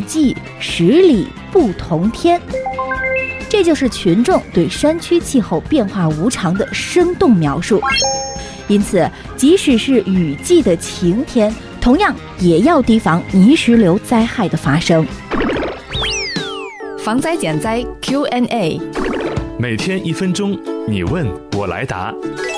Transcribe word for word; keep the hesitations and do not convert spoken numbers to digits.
季，十里不同天。这就是群众对山区气候变化无常的生动描述。因此，即使是雨季的晴天，同样也要提防泥石流灾害的发生。 防灾减灾 Q and A， 每天一分钟，你问我来答。